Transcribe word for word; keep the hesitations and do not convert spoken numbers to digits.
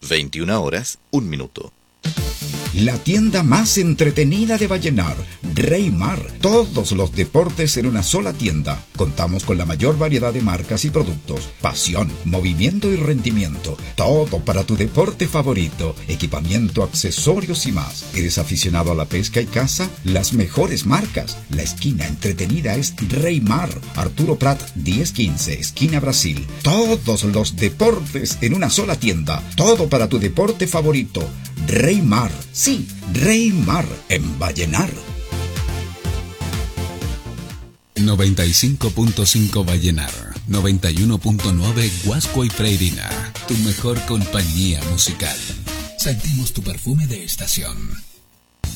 veintiuna horas, un minuto. La tienda más entretenida de Vallenar, Reymar. Todos los deportes en una sola tienda. Contamos con la mayor variedad de marcas y productos. Pasión, movimiento y rendimiento. Todo para tu deporte favorito. Equipamiento, accesorios y más. ¿Eres aficionado a la pesca y caza? Las mejores marcas. La esquina entretenida es Reymar. Arturo Prat diez quince, esquina Brasil. Todos los deportes en una sola tienda. Todo para tu deporte favorito. Reymar. Sí, Reymar en Vallenar. noventa y cinco punto cinco Vallenar, noventa y uno punto nueve Guasco y Freirina, tu mejor compañía musical. Sentimos tu perfume de estación.